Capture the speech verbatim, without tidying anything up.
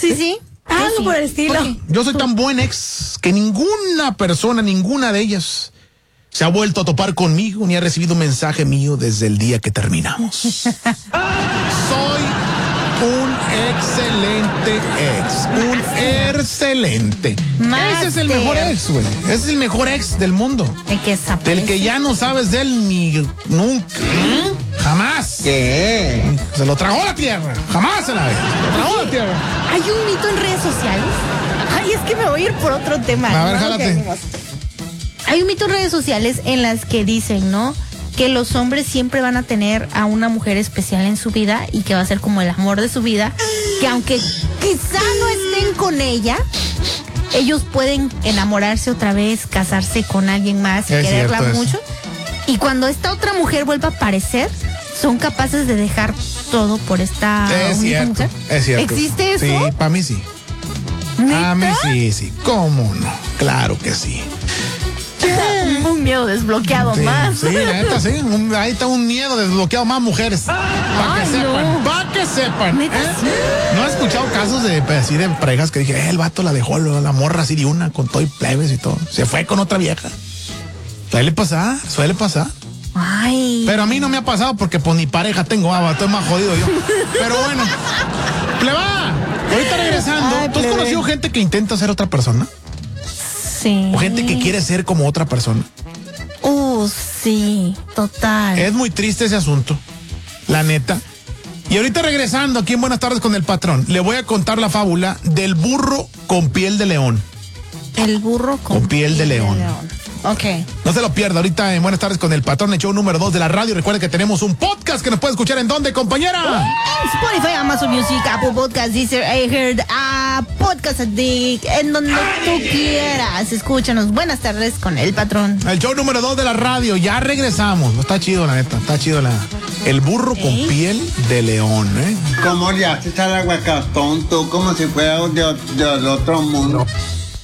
Sí, sí. Algo sí. por el estilo. Yo soy tan buen ex que ninguna persona, ninguna de ellas se ha vuelto a topar conmigo ni ha recibido un mensaje mío desde el día que terminamos. Soy un excelente ex. Un excelente. Master. Ese es el mejor ex, güey. Ese es el mejor ex del mundo. El que desaparece. Del que ya no sabes de él ni nunca. Jamás. ¿Qué? Se lo tragó la tierra. Jamás se la ve. Se lo tragó la tierra. Hay un mito en redes sociales. Ay, es que me voy a ir por otro tema. A ver, ¿no? jálate. Hay un mito en redes sociales en las que dicen, ¿no? Que los hombres siempre van a tener a una mujer especial en su vida y que va a ser como el amor de su vida, que aunque quizá no estén con ella, ellos pueden enamorarse otra vez, casarse con alguien más y Es quererla cierto mucho. Y cuando esta otra mujer vuelva a aparecer, son capaces de dejar todo por esta Es única cierto. mujer. Es cierto. ¿Existe eso? Sí, para mí sí. ¿Neta? A mí sí, sí. ¿Cómo no? Claro que sí. Un miedo desbloqueado Sí, más. sí, la neta, sí. Un- ahí está un miedo desbloqueado, más mujeres. Para que Ay, sepan, no. para que sepan. ¿Neta ¿eh? sí? No he escuchado casos de pues, así de parejas que dije, eh, el vato la dejó, la morra así de una, con todo y plebes y todo. Se fue con otra vieja. Suele pasar, suele pasar. Ay. Pero a mí no me ha pasado porque pues ni pareja tengo, ah, estoy más jodido yo. Pero bueno. Pleba, ahorita regresando, Ay, ¿tú has plebe. conocido gente que intenta ser otra persona? Sí. O gente que quiere ser como otra persona. Uh, sí, total. Es muy triste ese asunto, la neta. Y ahorita regresando aquí en Buenas Tardes con el Patrón, le voy a contar la fábula del burro con piel de león. El burro con, Con piel de león. Ok. No se lo pierda ahorita en Buenas Tardes con el Patrón, el show número dos de la radio. Recuerde que tenemos un podcast que nos puede escuchar en donde, compañera. Spotify, Amazon Music, Apple Podcast, Deezer, iHeart, a Podcast Addict, en donde tú quieras. Escúchanos. Buenas tardes con el Patrón. El show número dos de la radio, ya regresamos. Está chido, la neta, está chido la. El burro con ¿Eh? piel de león, ¿eh? ¿Cómo le haces al aguacatón tú como si fuera de, del otro mundo?